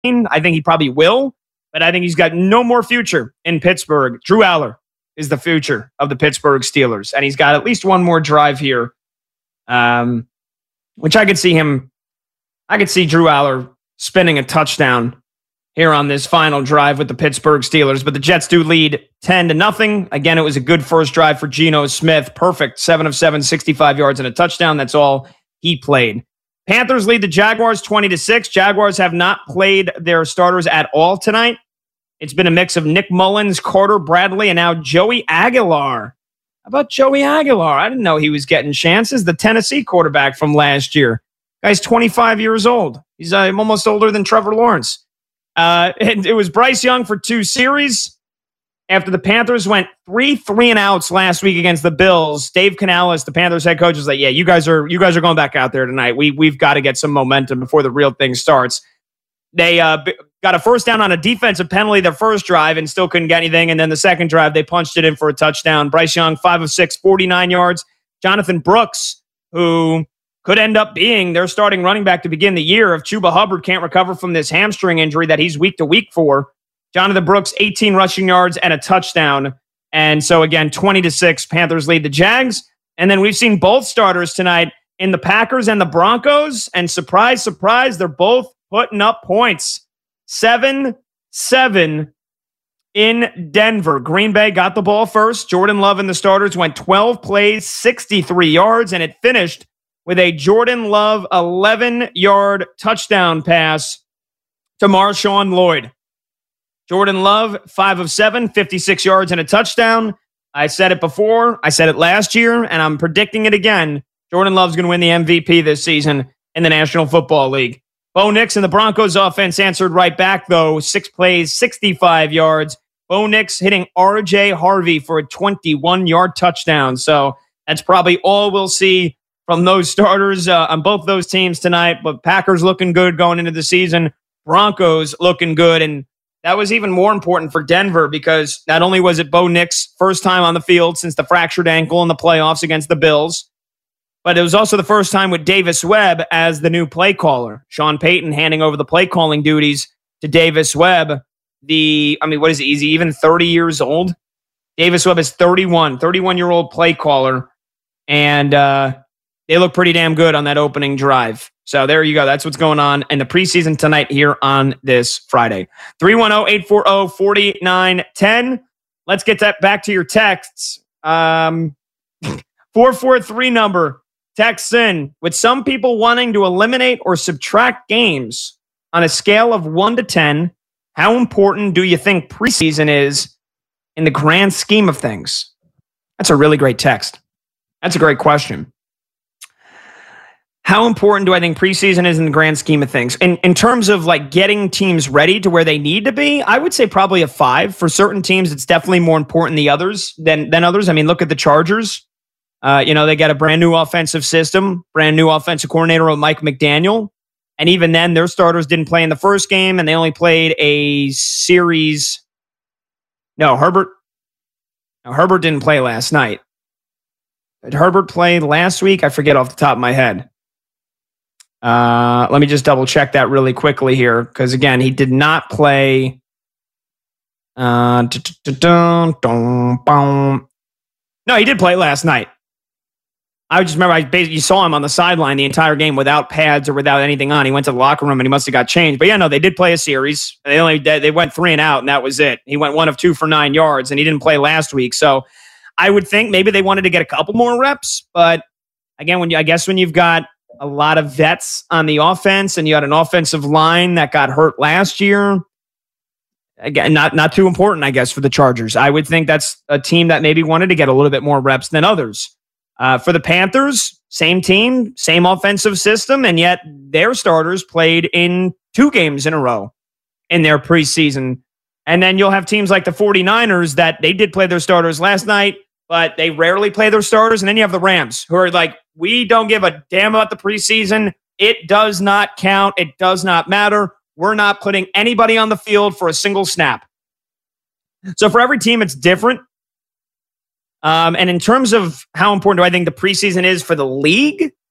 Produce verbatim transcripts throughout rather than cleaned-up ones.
I think he probably will, but I think he's got no more future in Pittsburgh. Drew Aller is the future of the Pittsburgh Steelers, and he's got at least one more drive here, um, which I could see him, I could see Drew Aller spinning a touchdown here on this final drive with the Pittsburgh Steelers, but the Jets do lead ten to nothing. Again, it was a good first drive for Geno Smith. Perfect. seven of seven, sixty-five yards and a touchdown. That's all he played. Panthers lead the Jaguars twenty to six. Jaguars have not played their starters at all tonight. It's been a mix of Nick Mullins, Carter Bradley, and now Joey Aguilar. How about Joey Aguilar? I didn't know he was getting chances. The Tennessee quarterback from last year. Guy's twenty-five years old. He's uh, almost older than Trevor Lawrence. Uh, and it was Bryce Young for two series. After the Panthers went three three and outs last week against the Bills, Dave Canales, the Panthers head coach, was like, "Yeah, you guys are you guys are going back out there tonight. We we've got to get some momentum before the real thing starts." They uh, b- got a first down on a defensive penalty their first drive and still couldn't get anything. And then the second drive, they punched it in for a touchdown. Bryce Young, five of six, forty-nine yards. Jonathan Brooks, who could end up being their starting running back to begin the year if Chuba Hubbard can't recover from this hamstring injury that he's week to week for. Jonathan Brooks, eighteen rushing yards and a touchdown. And so again, twenty to six, Panthers lead the Jags. And then we've seen both starters tonight in the Packers and the Broncos. And surprise, surprise, they're both putting up points. seven seven in Denver. Green Bay got the ball first. Jordan Love and the starters went twelve plays, sixty-three yards, and it finished with a Jordan Love eleven-yard touchdown pass to Marshawn Lloyd. Jordan Love, five of seven, fifty-six yards and a touchdown. I said it before. I said it last year, and I'm predicting it again. Jordan Love's going to win the M V P this season in the National Football League. Bo Nix and the Broncos offense answered right back, though. Six plays, sixty-five yards. Bo Nix hitting R J Harvey for a twenty-one-yard touchdown. So that's probably all we'll see from those starters uh, on both those teams tonight. But Packers looking good going into the season. Broncos looking good. And that was even more important for Denver because not only was it Bo Nix' first time on the field since the fractured ankle in the playoffs against the Bills, but it was also the first time with Davis Webb as the new play caller. Sean Payton handing over the play calling duties to Davis Webb. The, I mean, what is he? Is he even thirty years old? Davis Webb is thirty-one, thirty-one-year-old play caller. And uh, they look pretty damn good on that opening drive. So there you go. That's what's going on in the preseason tonight here on this Friday. three one zero, eight four zero, four nine one zero. Let's get that back to your texts. Um, four four three number. Texts in. With some people wanting to eliminate or subtract games on a scale of one to ten, how important do you think preseason is in the grand scheme of things? That's a really great text. That's a great question. How important do I think preseason is in the grand scheme of things? In in terms of like getting teams ready to where they need to be, I would say probably a five. For certain teams, it's definitely more important than the others than than others. I mean, look at the Chargers. Uh, you know, they got a brand new offensive system, brand new offensive coordinator, Mike McDaniel. And even then, their starters didn't play in the first game, and they only played a series. No, Herbert. No, Herbert didn't play last night. Did Herbert play last week? I forget off the top of my head. Uh, let me just double check that really quickly here, because again, he did not play. Uh, no, he did play last night. I just remember I basically you saw him on the sideline the entire game without pads or without anything on. He went to the locker room and he must have got changed. But yeah, no, they did play a series. They only they went three and out, and that was it. He went one of two for nine yards, and he didn't play last week. So I would think maybe they wanted to get a couple more reps. But again, when you I guess when you've got a lot of vets on the offense and you had an offensive line that got hurt last year, again, not not too important, I guess, for the Chargers. I would think that's a team that maybe wanted to get a little bit more reps than others. Uh, for the Panthers, same team, same offensive system, and yet their starters played in two games in a row in their preseason. And then you'll have teams like the 49ers that they did play their starters last night, but they rarely play their starters. And then you have the Rams, who are like, we don't give a damn about the preseason. It does not count. It does not matter. We're not putting anybody on the field for a single snap. So for every team, it's different. Um, and in terms of how important do I think the preseason is for the league,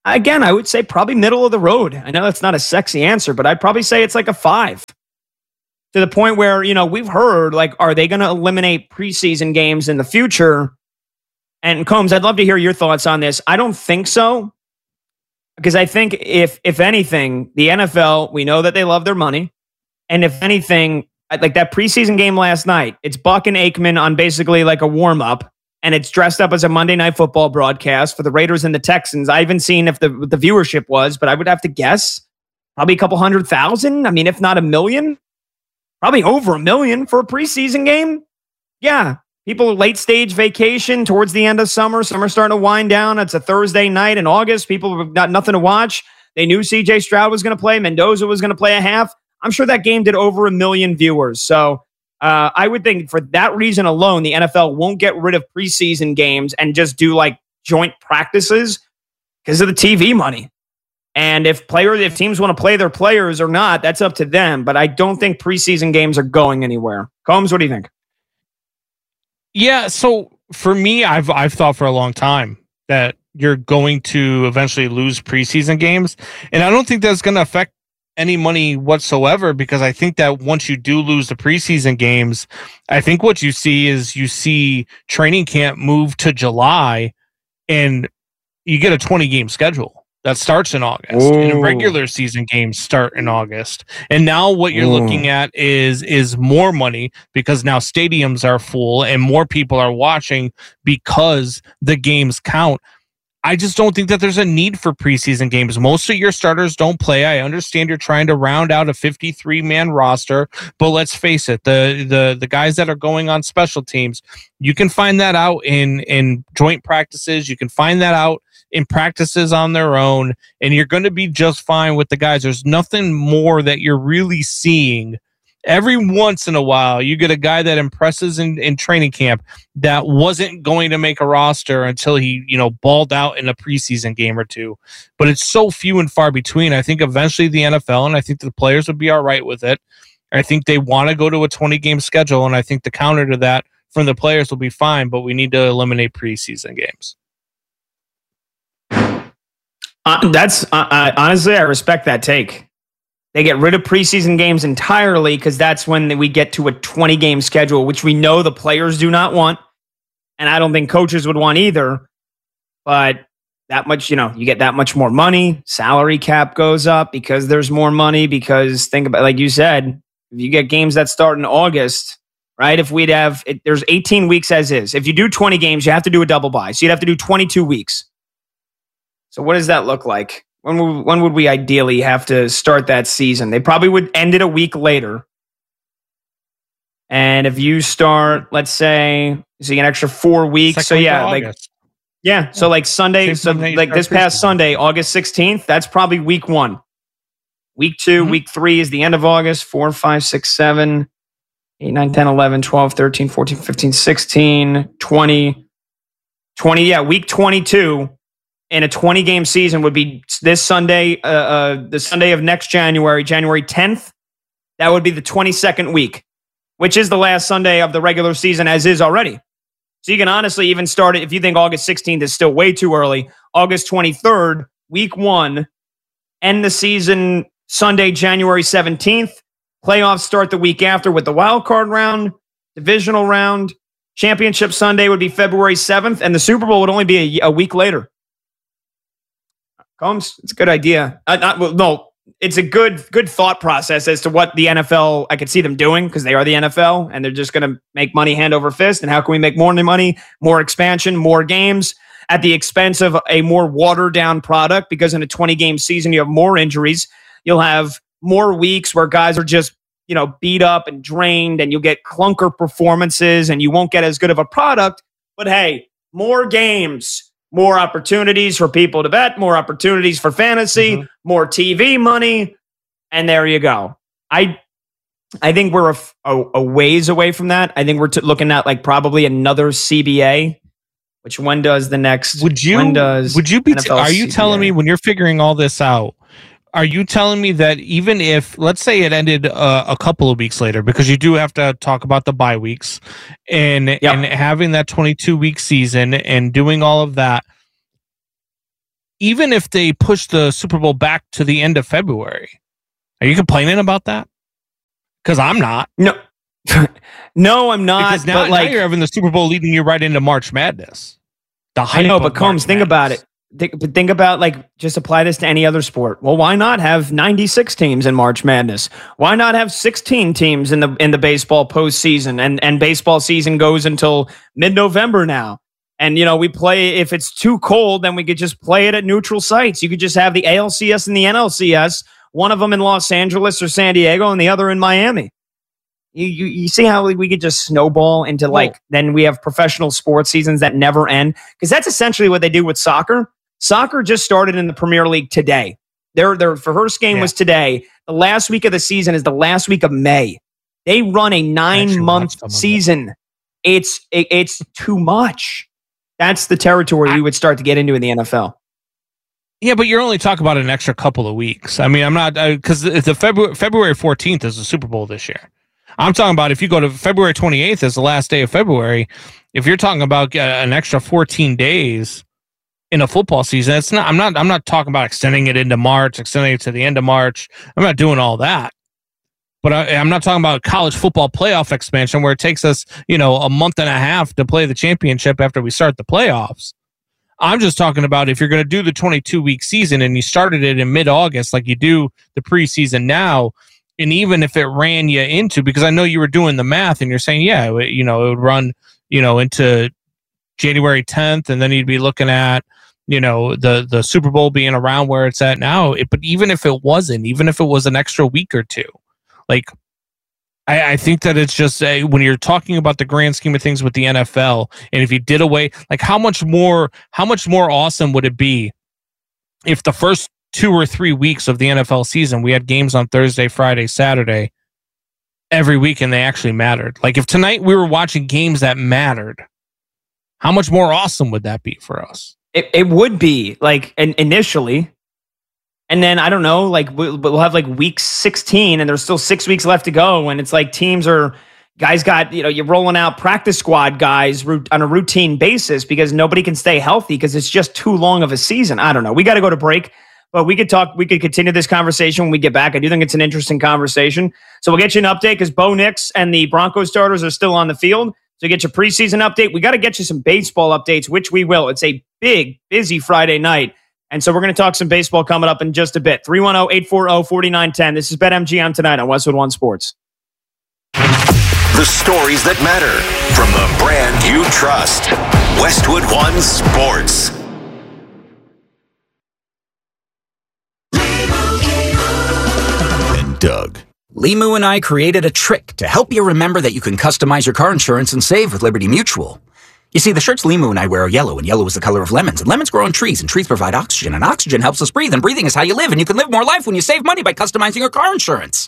Again, I would say probably middle of the road. I know that's not a sexy answer, but I'd probably say it's like a five. To the point where, you know, we've heard, like, are they going to eliminate preseason games in the future? And Combs, I'd love to hear your thoughts on this. I don't think so. Because I think if if anything, the N F L, we know that they love their money. And if anything, like that preseason game last night, it's Buck and Aikman on basically like a warm-up. And it's dressed up as a Monday Night Football broadcast for the Raiders and the Texans. I haven't seen if the, what the viewership was, but I would have to guess probably a couple hundred thousand. I mean, if not a million. Probably over a million for a preseason game. Yeah. People late stage vacation towards the end of summer. Summer's starting to wind down. It's a Thursday night in August. People have got nothing to watch. They knew C J Stroud was going to play. Mendoza was going to play a half. I'm sure that game did over a million viewers. So uh, I would think for that reason alone, the N F L won't get rid of preseason games and just do like joint practices because of the T V money. And if players, if teams want to play their players or not, that's up to them. But I don't think preseason games are going anywhere. Combs, what do you think? Yeah, so for me, I've I've thought for a long time that you're going to eventually lose preseason games, and I don't think that's going to affect any money whatsoever, because I think that once you do lose the preseason games, I think what you see is you see training camp move to July, and you get a twenty game schedule that starts in August. Ooh. And regular season games start in August. And now what you're Ooh. looking at is is more money, because now stadiums are full and more people are watching because the games count. I just don't think that there's a need for preseason games. Most of your starters don't play. I understand you're trying to round out a fifty-three man roster, but let's face it, the the the guys that are going on special teams, you can find that out in in joint practices. You can find that out in practices on their own, and you're going to be just fine with the guys. There's nothing more that you're really seeing. Every once in a while, you get a guy that impresses in, in training camp that wasn't going to make a roster until he, you know, balled out in a preseason game or two. But it's so few and far between. I think eventually the N F L, and I think the players would be all right with it. I think they want to go to a twenty game schedule, and I think the counter to that from the players will be fine, but we need to eliminate preseason games. Uh, that's uh, uh, honestly, I respect that take. They get rid of preseason games entirely because that's when we get to a twenty game schedule, which we know the players do not want. And I don't think coaches would want either. But that much, you know, you get that much more money. Salary cap goes up because there's more money. Because think about, like you said, if you get games that start in August, right? If we'd have, it, there's eighteen weeks as is. If you do twenty games, you have to do a double bye. So you'd have to do twenty-two weeks. So what does that look like? When would, when would we ideally have to start that season? They probably would end it a week later. And if you start, let's say, so you get an extra four weeks. Second so yeah, like yeah, so like Sunday, Same so like this past Sunday, August sixteenth, that's probably week one. Week two, mm-hmm. week three is the end of August. Four, five, six, seven, eight, nine, ten, eleven, twelve, thirteen, fourteen, fifteen, sixteen, twenty, twenty. Yeah, week twenty-two. In a twenty game season would be this Sunday, uh, uh, the Sunday of next January, January tenth. That would be the twenty-second week, which is the last Sunday of the regular season as is already. So you can honestly even start it, if you think August sixteenth is still way too early, August twenty-third, week one, end the season Sunday, January seventeenth. Playoffs start the week after with the wild card round, divisional round. Championship Sunday would be February seventh, and the Super Bowl would only be a, a week later. Combs, it's a good idea. Uh, not, well, no, it's a good good thought process as to what the N F L, I could see them doing, because they are the N F L and they're just going to make money hand over fist. And how can we make more money, more expansion, more games at the expense of a more watered down product? Because in a twenty game season, you have more injuries. You'll have more weeks where guys are just, you know, beat up and drained, and you'll get clunker performances and you won't get as good of a product. But hey, more games. More opportunities for people to bet, more opportunities for fantasy, mm-hmm. more T V money, and there you go. I I think we're a, a, a ways away from that. I think we're t- looking at like probably another C B A, which when does the next? Would you? When does would you be? T- are you C B A? Telling me when you're figuring all this out? Are you telling me that even if, let's say it ended uh, a couple of weeks later, because you do have to talk about the bye weeks and, yep. and having that twenty-two week season and doing all of that, even if they push the Super Bowl back to the end of February, are you complaining about that? Because I'm not. No, no, I'm not. Because now, but like, now you're having the Super Bowl leading you right into March Madness. The I know, but Combs, think about it. Think, but think about, like, just apply this to any other sport. Well, why not have ninety-six teams in March Madness? Why not have sixteen teams in the in the baseball postseason? And and baseball season goes until mid-November now. And, you know, we play, if it's too cold, then we could just play it at neutral sites. You could just have the A L C S and the N L C S, one of them in Los Angeles or San Diego and the other in Miami. You, you, you see how we could just snowball into, like, well, then we have professional sports seasons that never end? Because that's essentially what they do with soccer. Soccer just started in the Premier League today. Their, their first game yeah. was today. The last week of the season is the last week of May. They run a nine-month season. It's it, it's too much. That's the territory we would start to get into in the N F L. Yeah, but you're only talking about an extra couple of weeks. I mean, I'm not, because uh, the February February fourteenth is the Super Bowl this year. I'm talking about if you go to February twenty-eighth as the last day of February, if you're talking about uh, an extra fourteen days in a football season, it's not, I'm not, I'm not talking about extending it into March, extending it to the end of March. I'm not doing all that. But I, I'm not talking about college football playoff expansion where it takes us, you know, a month and a half to play the championship after we start the playoffs. I'm just talking about if you're going to do the twenty-two week season and you started it in mid-August like you do the preseason now, and even if it ran you into, because I know you were doing the math and you're saying, yeah, you know, it would run, you know, into January tenth, and then you'd be looking at, you know, the, the Super Bowl being around where it's at now. It, but even if it wasn't, even if it was an extra week or two, like, I, I think that it's just a, when you're talking about the grand scheme of things with the N F L, and if you did away, like how much more, how much more awesome would it be if the first two or three weeks of the N F L season, we had games on Thursday, Friday, Saturday, every week, and they actually mattered. Like if tonight we were watching games that mattered, how much more awesome would that be for us? It it would be, like, in, initially. And then, I don't know, like, we'll, we'll have, like, week sixteen, and there's still six weeks left to go, and it's like teams are, guys got, you know, you're rolling out practice squad guys on a routine basis because nobody can stay healthy because it's just too long of a season. I don't know. We got to go to break, but we could talk, we could continue this conversation when we get back. I do think it's an interesting conversation. So we'll get you an update because Bo Nix and the Broncos starters are still on the field. So get your preseason update. We got to get you some baseball updates, which we will. It's a big, busy Friday night. And so we're going to talk some baseball coming up in just a bit. three one zero, eight four zero, four nine one zero. This is BetMGM tonight on Westwood One Sports. The stories that matter from the brand you trust. Westwood One Sports. And Doug. Limu and I created a trick to help you remember that you can customize your car insurance and save with Liberty Mutual. You see, the shirts Limu and I wear are yellow, and yellow is the color of lemons, and lemons grow on trees, and trees provide oxygen, and oxygen helps us breathe, and breathing is how you live, and you can live more life when you save money by customizing your car insurance.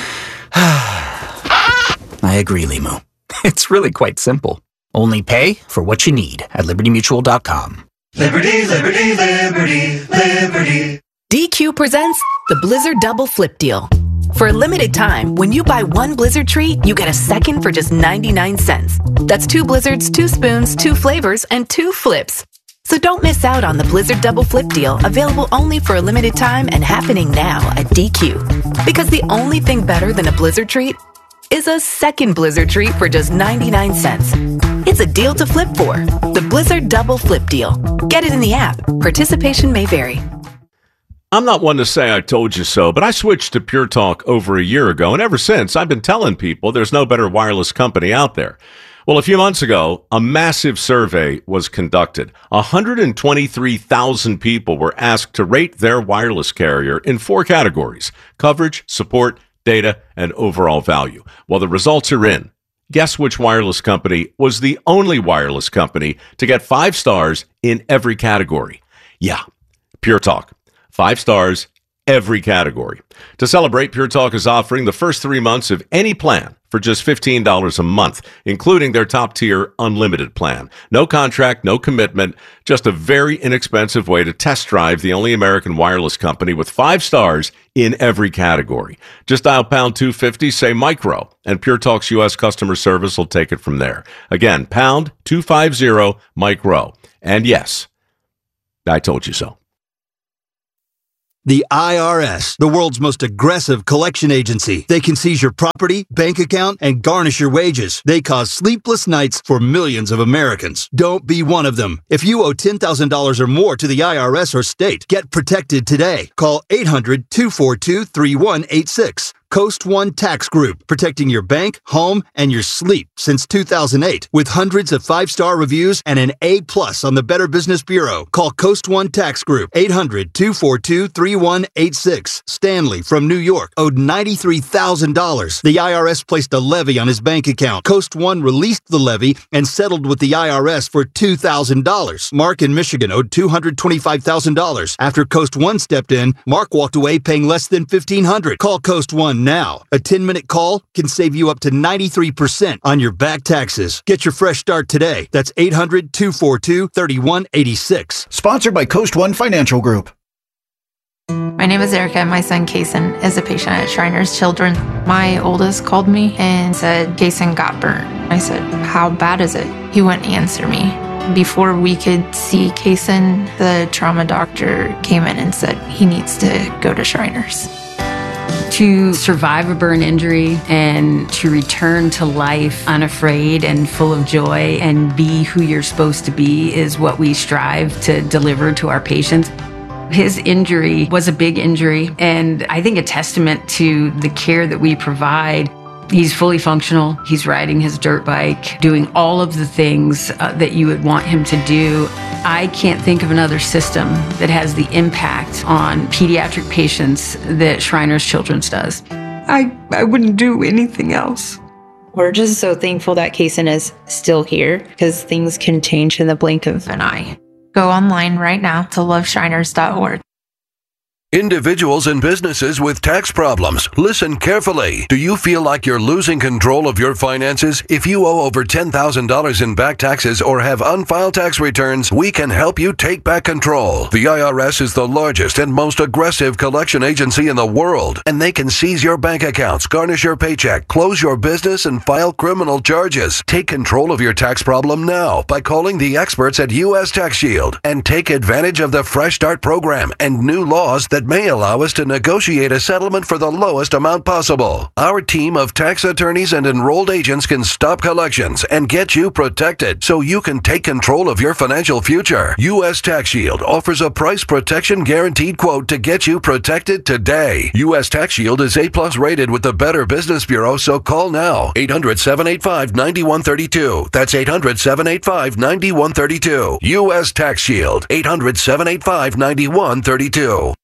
I agree, Limu. It's really quite simple. Only pay for what you need at liberty mutual dot com. Liberty, liberty, liberty, liberty. D Q presents the Blizzard Double Flip Deal. For a limited time, when you buy one Blizzard treat, you get a second for just ninety-nine cents. That's two Blizzards, two spoons, two flavors, and two flips. So don't miss out on the Blizzard Double Flip Deal, available only for a limited time and happening now at D Q. Because the only thing better than a Blizzard treat is a second Blizzard treat for just ninety-nine cents. It's a deal to flip for. The Blizzard Double Flip Deal. Get it in the app. Participation may vary. I'm not one to say I told you so, but I switched to Pure Talk over a year ago, and ever since, I've been telling people there's no better wireless company out there. Well, a few months ago, a massive survey was conducted. one hundred twenty-three thousand people were asked to rate their wireless carrier in four categories: coverage, support, data, and overall value. Well, the results are in. Guess which wireless company was the only wireless company to get five stars in every category? Yeah, Pure Talk. Five stars, every category. To celebrate, Pure Talk is offering the first three months of any plan for just fifteen dollars a month, including their top-tier unlimited plan. No contract, no commitment, just a very inexpensive way to test drive the only American wireless company with five stars in every category. Just dial pound two fifty, say micro, and Pure Talk's U S customer service will take it from there. Again, pound two fifty, micro. And yes, I told you so. The I R S, the world's most aggressive collection agency. They can seize your property, bank account, and garnish your wages. They cause sleepless nights for millions of Americans. Don't be one of them. If you owe ten thousand dollars or more to the I R S or state, get protected today. Call eight hundred, two four two, three one eight six. Coast One Tax Group, protecting your bank, home, and your sleep since two thousand eight. With hundreds of five-star reviews and an A plus on the Better Business Bureau. Call Coast One Tax Group, eight hundred, two four two, three one eight six. Stanley from New York owed ninety-three thousand dollars. The I R S placed a levy on his bank account. Coast One released the levy and settled with the I R S for two thousand dollars. Mark in Michigan owed two hundred twenty-five thousand dollars. After Coast One stepped in, Mark walked away paying less than fifteen hundred dollars. Call Coast One now. A ten-minute call can save you up to ninety-three percent on your back taxes. Get your fresh start today. That's eight hundred, two four two, three one eight six. Sponsored by Coast One Financial Group. My name is Erica and my son Kason is a patient at Shriners Children. My oldest called me and said Kason got burnt. I said, how bad is it? He wouldn't answer me. Before we could see Kason, the trauma doctor came in and said he needs to go to Shriners. To survive a burn injury and to return to life unafraid and full of joy and be who you're supposed to be is what we strive to deliver to our patients. His injury was a big injury, and I think a testament to the care that we provide. He's fully functional. He's riding his dirt bike, doing all of the things uh, that you would want him to do. I can't think of another system that has the impact on pediatric patients that Shriners Children's does. I, I wouldn't do anything else. We're just so thankful that Kason is still here because things can change in the blink of an eye. Go online right now to love shriners dot org. Individuals and businesses with tax problems, listen carefully. Do you feel like you're losing control of your finances? If you owe over ten thousand dollars in back taxes or have unfiled tax returns, we can help you take back control. The I R S is the largest and most aggressive collection agency in the world, and they can seize your bank accounts, garnish your paycheck, close your business, and file criminal charges. Take control of your tax problem now by calling the experts at U S Tax Shield and take advantage of the Fresh Start program and new laws that may allow us to negotiate a settlement for the lowest amount possible. Our team of tax attorneys and enrolled agents can stop collections and get you protected so you can take control of your financial future. U S Tax Shield offers a price protection guaranteed quote to get you protected today. U S Tax Shield is A plus rated with the Better Business Bureau, so call now. eight hundred, seven eight five, nine one three two. That's eight hundred, seven eight five, nine one three two. U S Tax Shield. eight hundred, seven eight five, nine one three two.